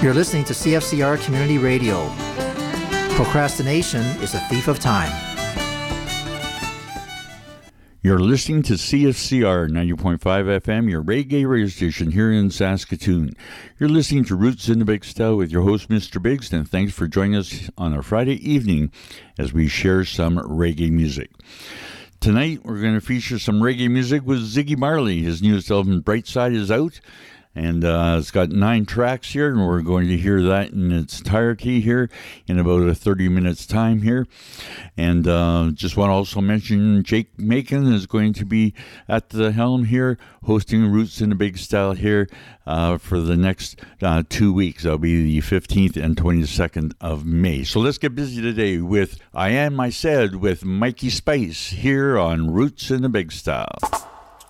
You're listening to CFCR Community Radio. Procrastination is a thief of time. You're listening to CFCR 90.5 FM, your reggae radio station here in Saskatoon. You're listening to Roots in the Big Style with your host, Mr. Biggs, and thanks for joining us on a Friday evening as we share some reggae music. Tonight, we're going to feature some reggae music with Ziggy Marley. His newest album, Bright Side, is out. And it's got 9 tracks here, and we're going to hear that in its entirety here in about a 30 minutes time here. And just want to also mention Jake Macon is going to be at the helm here, hosting Roots in the Big Style here for the next 2 weeks. That'll be the 15th and 22nd of May. So let's get busy today with I Am I Said with Mikey Spice here on Roots in the Big Style.